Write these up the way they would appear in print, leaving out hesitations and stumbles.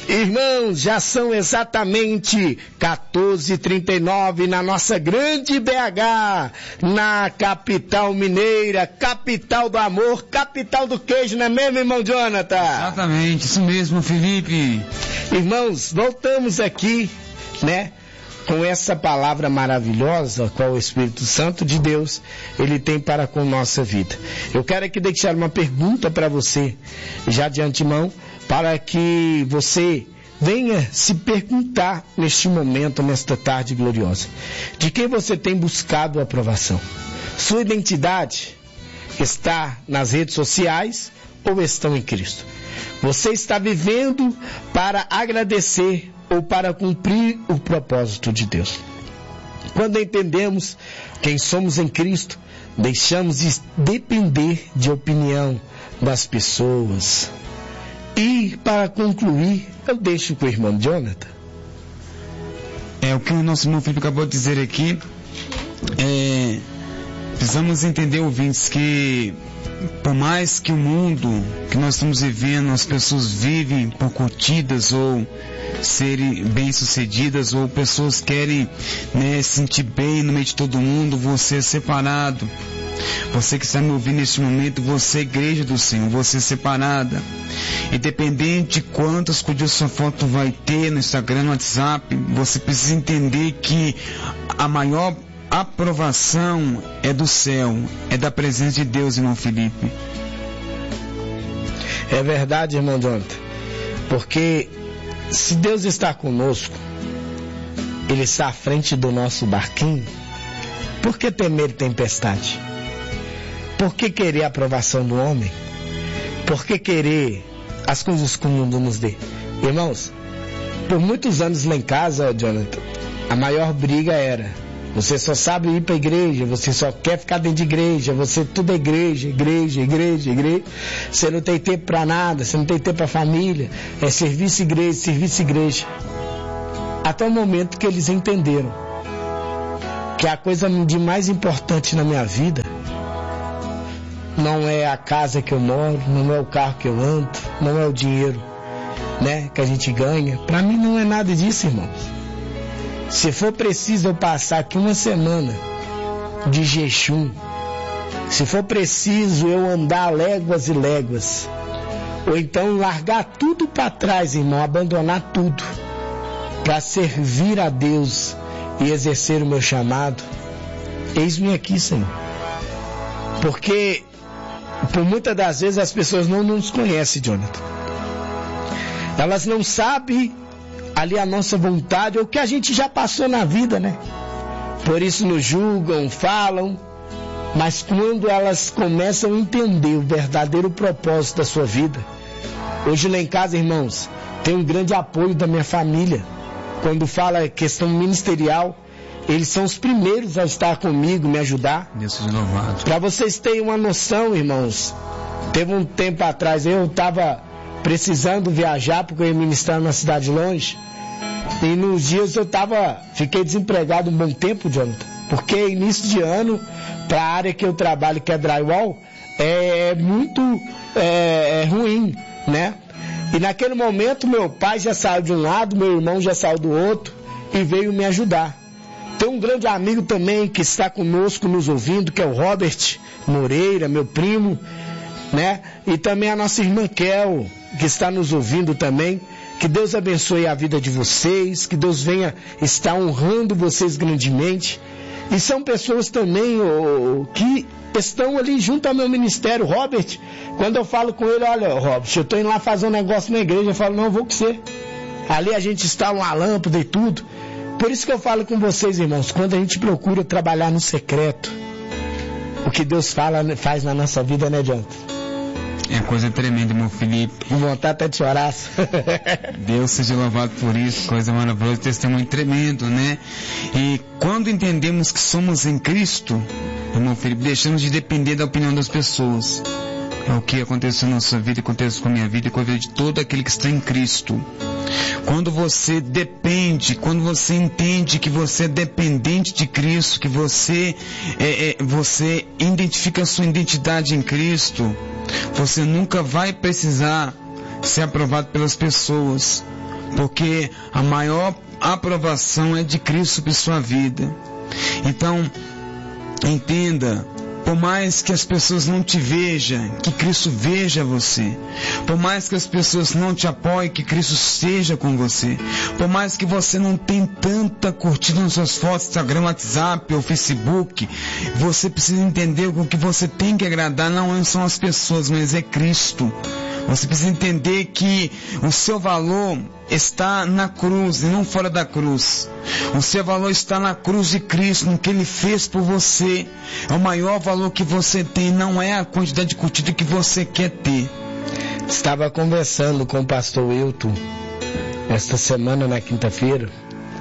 Irmãos, já são exatamente 14h39 na nossa grande BH, na capital mineira, capital do amor, capital do queijo, não é mesmo, irmão Jonathan? Exatamente, isso mesmo, Felipe. Irmãos, voltamos aqui, né, com essa palavra maravilhosa, qual o Espírito Santo de Deus, ele tem para com nossa vida. Eu quero aqui deixar uma pergunta para você, já de antemão, para que você venha se perguntar neste momento, nesta tarde gloriosa, de quem você tem buscado a aprovação. Sua identidade está nas redes sociais ou estão em Cristo? Você está vivendo para agradecer ou para cumprir o propósito de Deus? Quando entendemos quem somos em Cristo, deixamos de depender de opinião das pessoas. E, para concluir, eu deixo com o irmão Jonathan. O que o nosso irmão Felipe acabou de dizer aqui, precisamos entender, ouvintes, que por mais que o mundo que nós estamos vivendo, as pessoas vivem por curtidas ou serem bem-sucedidas, ou pessoas querem, se sentir bem no meio de todo mundo, você é separado. Você que está me ouvindo neste momento, você é igreja do Senhor, você é separada. Independente de quantas curtidas sua foto vai ter no Instagram, no WhatsApp, você precisa entender que a maior aprovação é do céu, é da presença de Deus, irmão Felipe. É verdade, irmão Jonathan, porque se Deus está conosco, Ele está à frente do nosso barquinho, por que temer tempestade? Por que querer a aprovação do homem? Por que querer as coisas que o mundo nos dê? Irmãos, por muitos anos lá em casa, Jonathan, a maior briga era: você só sabe ir para a igreja, você só quer ficar dentro de igreja, você tudo é igreja. Você não tem tempo para nada, você não tem tempo para família, é serviço igreja. Até o momento que eles entenderam que a coisa de mais importante na minha vida não é a casa que eu moro, não é o carro que eu ando, não é o dinheiro, que a gente ganha. Para mim não é nada disso, irmãos. Se for preciso eu passar aqui uma semana de jejum, se for preciso eu andar léguas e léguas, ou então largar tudo para trás, irmão, abandonar tudo, para servir a Deus e exercer o meu chamado, eis-me aqui, Senhor. Porque por muitas das vezes as pessoas não nos conhecem, Jonathan. Elas não sabem ali a nossa vontade, ou o que a gente já passou na vida, Por isso nos julgam, falam, mas quando elas começam a entender o verdadeiro propósito da sua vida. Hoje lá em casa, irmãos, tem um grande apoio da minha família. Quando fala questão ministerial, eles são os primeiros a estar comigo, me ajudar. Deus seja louvado. Para vocês terem uma noção, irmãos, teve um tempo atrás, eu estava precisando viajar, porque eu ia ministrar numa cidade longe, e nos dias fiquei desempregado um bom tempo, Jonathan, porque início de ano, para a área que eu trabalho, que é drywall, é muito ruim, E naquele momento, meu pai já saiu de um lado, meu irmão já saiu do outro, e veio me ajudar. Tem um grande amigo também que está conosco nos ouvindo, que é o Robert Moreira, meu primo, E também a nossa irmã Kel, que está nos ouvindo também. Que Deus abençoe a vida de vocês, que Deus venha estar honrando vocês grandemente. E são pessoas também que estão ali junto ao meu ministério. Robert, quando eu falo com ele, olha, Robert, eu estou indo lá fazer um negócio na igreja, eu falo, não, eu vou com você. Ali a gente instala uma lâmpada e tudo. Por isso que eu falo com vocês, irmãos, quando a gente procura trabalhar no secreto, o que Deus faz na nossa vida, Jonathan? É coisa tremenda, meu Felipe. Com vontade até de chorar. Deus seja louvado por isso, coisa maravilhosa, testemunho tremendo, E quando entendemos que somos em Cristo, irmão Felipe, deixamos de depender da opinião das pessoas. É o que aconteceu na sua vida, acontece com a minha vida e com a vida de todo aquele que está em Cristo. Quando você depende, quando você entende que você é dependente de Cristo, que você identifica a sua identidade em Cristo, você nunca vai precisar ser aprovado pelas pessoas, porque a maior aprovação é de Cristo sobre sua vida. Então, entenda, por mais que as pessoas não te vejam, que Cristo veja você. Por mais que as pessoas não te apoiem, que Cristo esteja com você. Por mais que você não tenha tanta curtida nas suas fotos, Instagram, WhatsApp ou Facebook, você precisa entender que o que você tem que agradar não são as pessoas, mas é Cristo. Você precisa entender que o seu valor está na cruz e não fora da cruz. O seu valor está na cruz de Cristo, no que Ele fez por você. É o maior valor que você tem, não é a quantidade de curtida que você quer ter. Estava conversando com o pastor Wilton esta semana, na quinta-feira,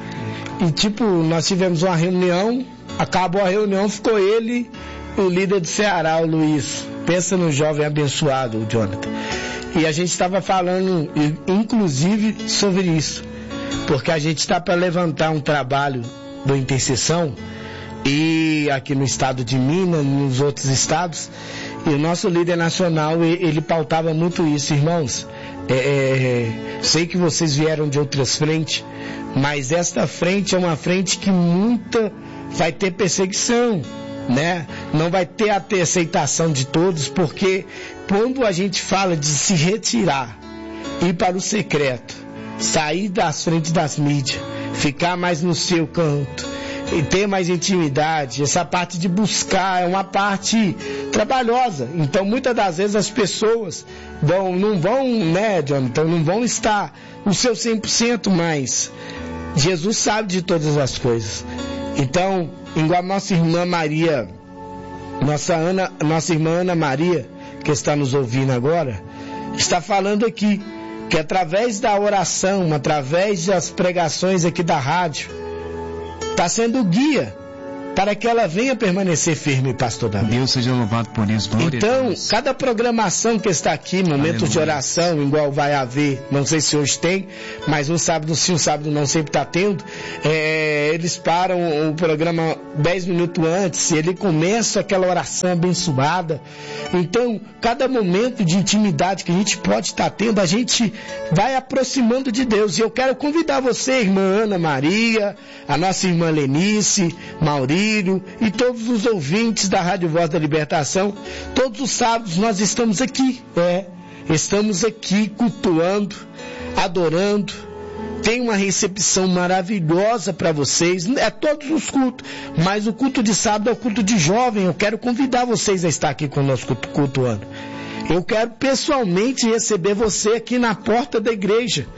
e nós tivemos uma reunião, acabou a reunião, ficou ele e o líder do Ceará, o Luiz. Pensa no jovem abençoado, o Jonathan. E a gente estava falando, inclusive, sobre isso, porque a gente está para levantar um trabalho do Intercessão, e aqui no estado de Minas, nos outros estados, e o nosso líder nacional, ele pautava muito isso. Irmãos, sei que vocês vieram de outras frentes, mas esta frente é uma frente que vai ter perseguição, né? Não vai ter a aceitação de todos, porque quando a gente fala de se retirar, ir para o secreto, sair das frentes das mídias, ficar mais no seu canto e ter mais intimidade, essa parte de buscar é uma parte trabalhosa. Então muitas das vezes as pessoas não vão, né, Jonathan, não vão estar no seu 100%, mas Jesus sabe de todas as coisas. Então, igual a nossa irmã Maria, nossa irmã Ana Maria, que está nos ouvindo agora, está falando aqui que através da oração, através das pregações aqui da rádio, está sendo guia para que ela venha permanecer firme, pastor Davi. Deus seja louvado por isso. Então, cada programação que está aqui, momentos de oração, igual vai haver, não sei se hoje tem, mas um sábado sim, um sábado não, sempre está tendo, eles param o programa 10 minutos antes, ele começa aquela oração abençoada. Então, cada momento de intimidade que a gente pode estar tendo, a gente vai aproximando de Deus. E eu quero convidar você, irmã Ana Maria, a nossa irmã Lenice, Maurício, e todos os ouvintes da Rádio Voz da Libertação. Todos os sábados nós estamos aqui, estamos aqui cultuando, adorando. Tem uma recepção maravilhosa para vocês, todos os cultos, mas o culto de sábado é o culto de jovem. Eu quero convidar vocês a estar aqui conosco cultuando. Eu quero pessoalmente receber você aqui na porta da igreja.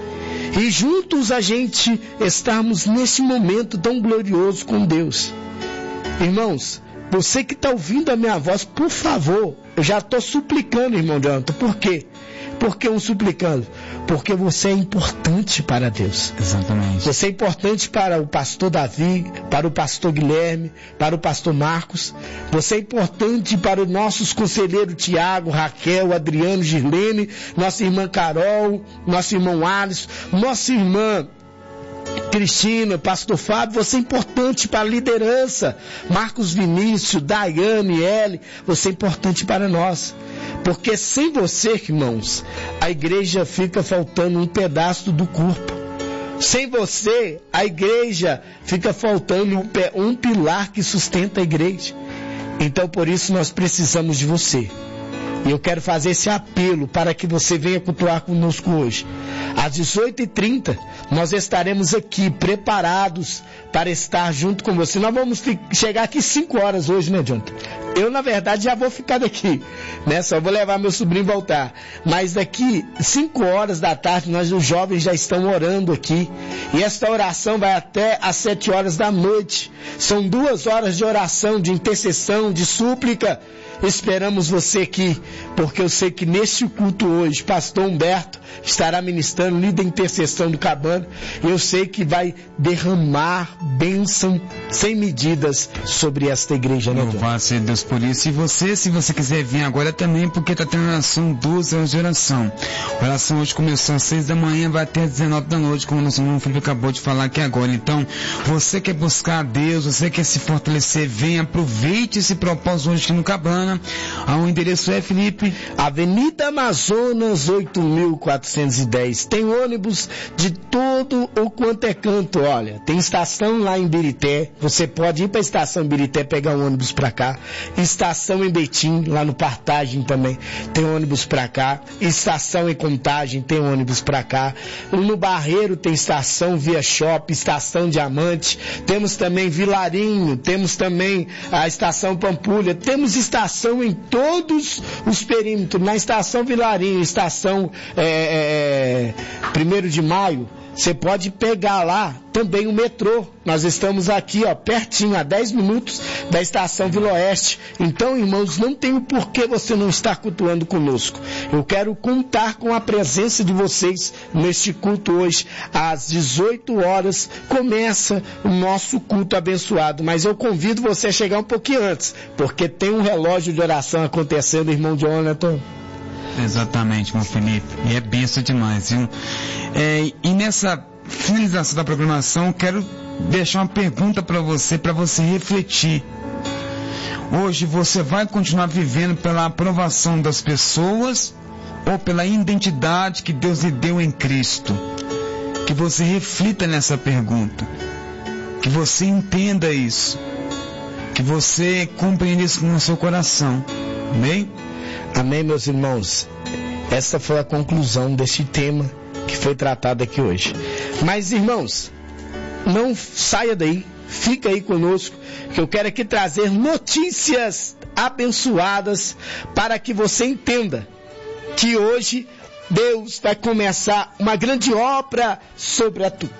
E juntos a gente estarmos nesse momento tão glorioso com Deus. Irmãos, você que está ouvindo a minha voz, por favor, eu já estou suplicando, irmão Jonathan. Por quê? Por que suplicando? Porque você é importante para Deus. Exatamente. Você é importante para o pastor Davi, para o pastor Guilherme, para o pastor Marcos. Você é importante para os nossos conselheiros Tiago, Raquel, Adriano, Girlene, nossa irmã Carol, nosso irmão Alisson, nossa irmã Cristina, pastor Fábio. Você é importante para a liderança, Marcos Vinícius, Daiane, Eli. Você é importante para nós, porque sem você, irmãos, a igreja fica faltando um pedaço do corpo. Sem você, a igreja fica faltando um pilar que sustenta a igreja. Então por isso nós precisamos de você. E eu quero fazer esse apelo para que você venha cultuar conosco hoje. Às 18h30, nós estaremos aqui preparados para estar junto com você. Nós vamos chegar aqui 5 horas hoje, né, Jonathan? Eu, na verdade, já vou ficar daqui, né? Só vou levar meu sobrinho voltar. Mas daqui 5 horas da tarde, os jovens já estão orando aqui. E esta oração vai até às 7 horas da noite. São 2 horas de oração, de intercessão, de súplica. Esperamos você aqui, porque eu sei que neste culto hoje, pastor Humberto estará ministrando, líder de intercessão do Cabana. Eu sei que vai derramar bênção sem medidas sobre esta igreja, né, Deus? Louvado seja Deus por isso. E você, se você quiser vir agora também, porque está tendo oração, 2 horas de oração. A oração hoje começou às 6 da manhã, vai até às 19 da noite, como o nosso irmão Felipe acabou de falar aqui agora. Então, você quer buscar a Deus, você quer se fortalecer, venha, aproveite esse propósito hoje aqui no Cabana. O endereço é, Felipe? Avenida Amazonas, 8.400. 410. Tem ônibus de todo o quanto é canto, olha. Tem estação lá em Birité, você pode ir para a estação Birité pegar um ônibus para cá. Estação em Betim, lá no Partagem também, tem ônibus para cá. Estação em Contagem, tem ônibus para cá. No Barreiro tem estação Via Shop, estação Diamante. Temos também Vilarinho, temos também a estação Pampulha. Temos estação em todos os perímetros. Na estação Vilarinho, estação 1º de Maio, você pode pegar lá também o metrô. Nós estamos aqui, ó, pertinho, a 10 minutos da estação Vila Oeste. Então, irmãos, não tem o porquê você não estar cultuando conosco. Eu quero contar com a presença de vocês neste culto hoje. Às 18 horas começa o nosso culto abençoado. Mas eu convido você a chegar um pouquinho antes, porque tem um relógio de oração acontecendo, irmão Jonathan. Exatamente, irmão Felipe. E é benção demais, viu? E nessa finalização da programação, quero deixar uma pergunta para você refletir. Hoje você vai continuar vivendo pela aprovação das pessoas ou pela identidade que Deus lhe deu em Cristo? Que você reflita nessa pergunta. Que você entenda isso. Que você compreenda isso no seu coração. Amém? Amém, meus irmãos. Essa foi a conclusão deste tema que foi tratado aqui hoje. Mas, irmãos, não saia daí, fica aí conosco, que eu quero aqui trazer notícias abençoadas para que você entenda que hoje Deus vai começar uma grande obra sobre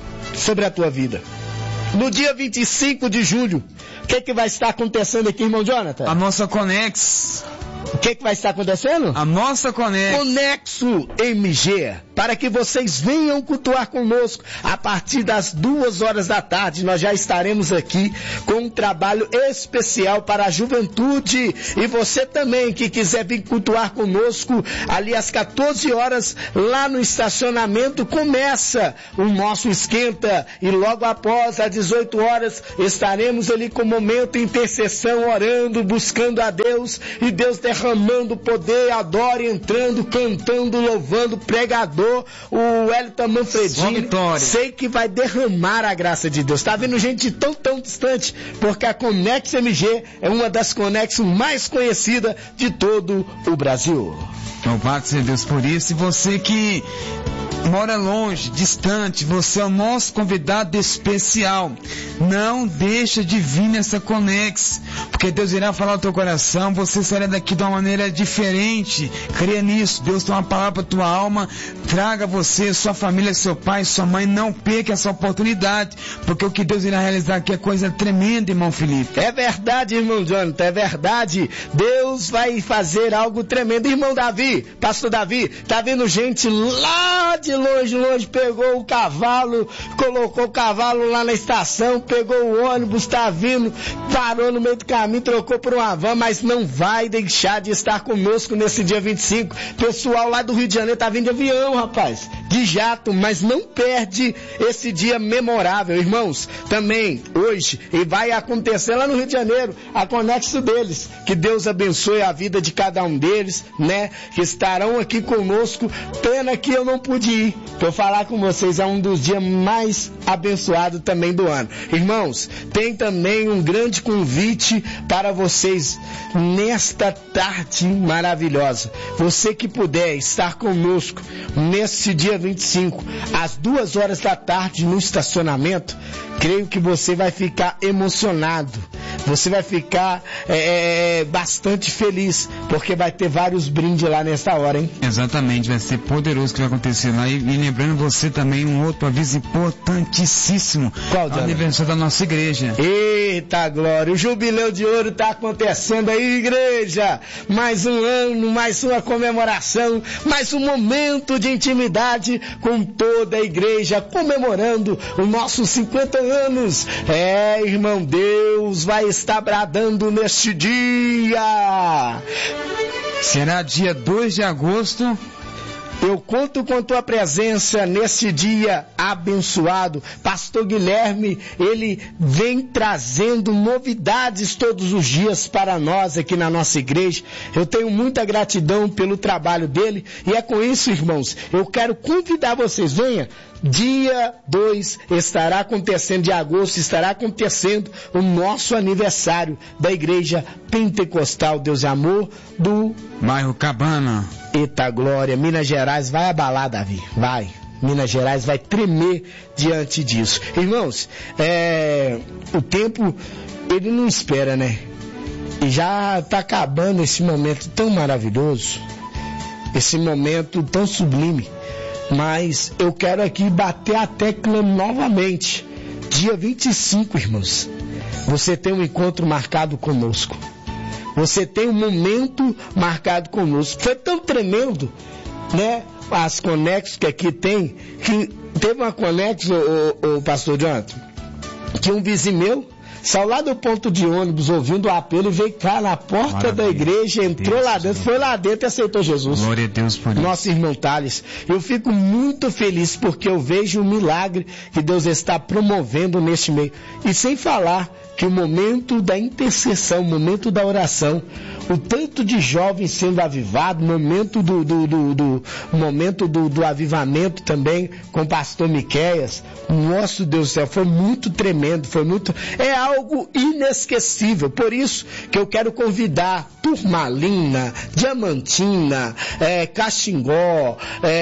a tua vida. No dia 25 de julho, o que vai estar acontecendo aqui, irmão Jonathan? A nossa Conex. O que vai estar acontecendo? A nossa Conexo MG, para que vocês venham cultuar conosco a partir das 2 horas da tarde. Nós já estaremos aqui com um trabalho especial para a juventude. E você também que quiser vir cultuar conosco, ali às 14 horas, lá no estacionamento, começa o nosso esquenta. E logo após, às 18 horas, estaremos ali com o momento de intercessão, orando, buscando a Deus. E Deus derramando poder, adore, entrando, cantando, louvando, pregador, o Wellington Manfredini, sei que vai derramar a graça de Deus. Tá vendo gente tão distante, porque a Conex MG é uma das Conexos mais conhecidas de todo o Brasil. Louvado seja Deus por isso. E você que mora longe, distante, você é o nosso convidado especial. Não deixa de vir nessa Conex, porque Deus irá falar ao teu coração, você sairá daqui de uma maneira diferente. Creia nisso, Deus tem uma palavra para a tua alma, traga você, sua família, seu pai, sua mãe, não perca essa oportunidade, porque o que Deus irá realizar aqui é coisa tremenda, irmão Felipe. É verdade, irmão Jonathan, é verdade. Deus vai fazer algo tremendo. Irmão Davi, pastor Davi, tá vendo gente lá de longe, pegou o cavalo, colocou o cavalo lá na estação, pegou o ônibus, tá vindo, parou no meio do caminho, trocou por uma van, mas não vai deixar de estar conosco nesse dia 25. Pessoal lá do Rio de Janeiro tá vindo de avião, rapaz, de jato, mas não perde esse dia memorável, irmãos. Também hoje, e vai acontecer lá no Rio de Janeiro, a Conexo deles. Que Deus abençoe a vida de cada um deles, né, que estarão aqui conosco. Pena que eu não pude ir, que eu falar com vocês, é um dos dias mais abençoados também do ano. Irmãos, tem também um grande convite para vocês nesta tarde maravilhosa. Você que puder estar conosco nesse dia 25, às 2 horas da tarde no estacionamento, creio que você vai ficar emocionado. Você vai ficar bastante feliz, porque vai ter vários brindes lá nessa hora, hein? Exatamente, vai ser poderoso o que vai acontecer lá. E lembrando você também um outro aviso importantíssimo. Qual, o aniversário da nossa igreja. Eita glória, o jubileu de ouro está acontecendo aí, igreja. Mais um ano, mais uma comemoração, mais um momento de intimidade com toda a igreja, comemorando os nossos 50 anos. Irmão, Deus vai estar bradando neste dia. Será dia 2 de agosto. Eu conto com tua presença nesse dia abençoado. Pastor Guilherme, ele vem trazendo novidades todos os dias para nós aqui na nossa igreja. Eu tenho muita gratidão pelo trabalho dele e é com isso, irmãos, eu quero convidar vocês, venha. Dia 2 estará acontecendo, de agosto, estará acontecendo o nosso aniversário da Igreja Pentecostal Deus e Amor do bairro Cabana. Eita glória, Minas Gerais vai abalar, Davi, vai. Minas Gerais vai tremer diante disso. Irmãos, o tempo, ele não espera, né? E já está acabando esse momento tão maravilhoso, esse momento tão sublime. Mas eu quero aqui bater a tecla novamente. Dia 25, irmãos, você tem um encontro marcado conosco. Você tem um momento marcado conosco. Foi tão tremendo, né? As conexos que aqui tem, que teve uma conexo, o pastor Jonathan, que um vizinho meu saiu lá do ponto de ônibus ouvindo o apelo e veio cá na porta da igreja, entrou Deus, lá dentro, foi lá dentro e aceitou Jesus. Glória a Deus por isso. Nosso irmão Thales, eu fico muito feliz porque eu vejo o milagre que Deus está promovendo neste meio. E sem falar que o momento da intercessão, o momento da oração, o tanto de jovens sendo avivados, o momento do avivamento também com o pastor Miqueias, nosso Deus do céu, foi muito tremendo, é algo inesquecível. Por isso que eu quero convidar Turmalina, Diamantina, Caxingó,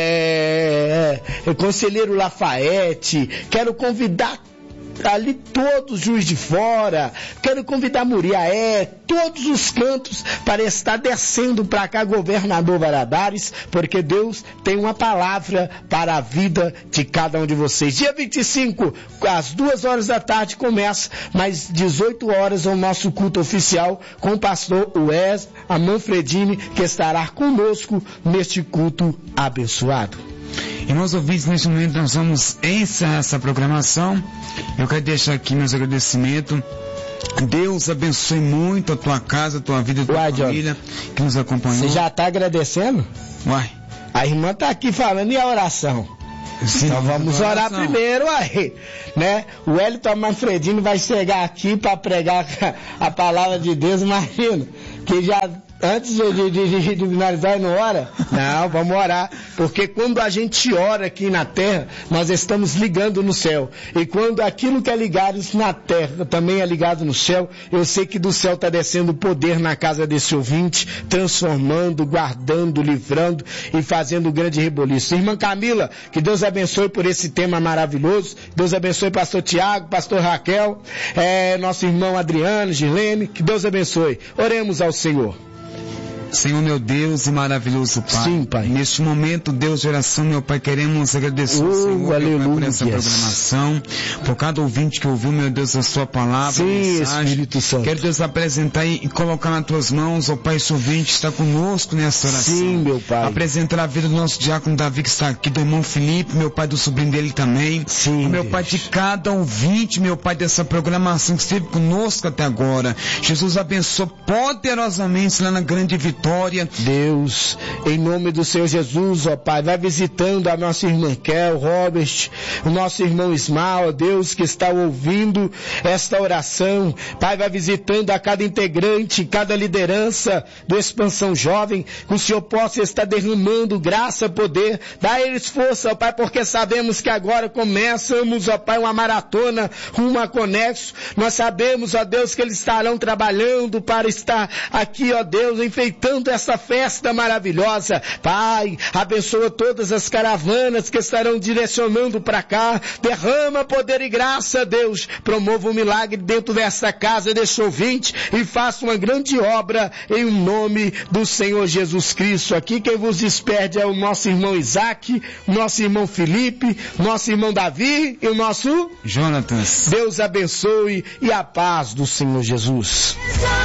Conselheiro Lafayette, quero convidar ali todos, Juiz de Fora, quero convidar Muriaé, todos os cantos para estar descendo para cá, Governador Valadares, porque Deus tem uma palavra para a vida de cada um de vocês. Dia 25, às 2 da tarde começa, mas 18 horas é o nosso culto oficial com o pastor Wes Manfredini, que estará conosco neste culto abençoado. Irmãos ouvintes, neste momento nós vamos encerrar essa programação. Eu quero deixar aqui meus agradecimentos. Deus abençoe muito a tua casa, a tua vida, a tua família que nos acompanhou. Você já está agradecendo? Uai. A irmã está aqui falando, e a oração? Sim, então vamos orar primeiro, aí, né? O Wellington Manfredini vai chegar aqui para pregar a palavra de Deus, imagina, que já... Antes de finalizar, não ora? Não, vamos orar, porque quando a gente ora aqui na terra, nós estamos ligando no céu, e quando aquilo que é ligado na terra também é ligado no céu, eu sei que do céu está descendo poder na casa desse ouvinte, transformando, guardando, livrando e fazendo grande reboliço. Irmã Camila, que Deus abençoe por esse tema maravilhoso, Deus abençoe pastor Tiago, pastor Raquel, nosso irmão Adriano, Gilene, que Deus abençoe. Oremos ao Senhor. Senhor, meu Deus e maravilhoso Pai. Sim, Pai. Neste momento, Deus de oração, meu Pai, queremos agradecer ao Senhor, meu Pai, por essa programação, por cada ouvinte que ouviu, meu Deus, a sua palavra, sim, Espírito Santo. Quero, Deus, apresentar e colocar nas tuas mãos, ó Pai, esse ouvinte está conosco nessa oração. Sim, meu Pai. Apresentar a vida do nosso diácono Davi, que está aqui, do irmão Felipe, meu Pai, do sobrinho dele também. Sim, meu Deus. Pai, de cada ouvinte, meu Pai, dessa programação que esteve conosco até agora. Jesus abençoe poderosamente lá na grande vitória. Deus, em nome do Senhor Jesus, ó Pai, vai visitando a nossa irmã Kel, Robert, o nosso irmão Ismael, ó Deus, que está ouvindo esta oração. Pai, vai visitando a cada integrante, cada liderança do Expansão Jovem, que o Senhor possa estar derramando graça, poder, dá a eles força, ó Pai, porque sabemos que agora começamos, ó Pai, uma maratona, uma conexo. Nós sabemos, ó Deus, que eles estarão trabalhando para estar aqui, ó Deus, enfeitando essa festa maravilhosa. Pai, abençoa todas as caravanas que estarão direcionando para cá, derrama poder e graça, Deus, promova um milagre dentro desta casa, deste ouvinte, e faça uma grande obra em nome do Senhor Jesus Cristo. Aqui quem vos despede é o nosso irmão Isaac, o nosso irmão Felipe, nosso irmão Davi e o nosso Jonathan. Deus abençoe e a paz do Senhor Jesus.